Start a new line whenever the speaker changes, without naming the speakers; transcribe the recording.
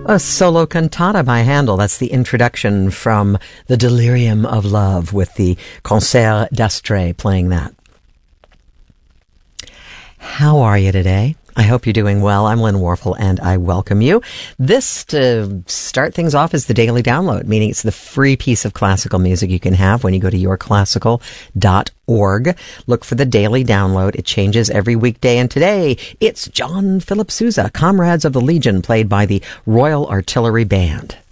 A solo cantata by Handel. That's the introduction from The Delirium of Love with the Concert d'Astrée playing that. How are you today? I hope you're doing well. I'm Lynn Warfel, and I welcome you. This, to start things off, is the Daily Download, meaning it's the free piece of classical music you can have when you go to yourclassical.org. Look for the Daily Download. It changes every weekday, and today it's John Philip Sousa, Comrades of the Legion, played by the Royal Artillery Band.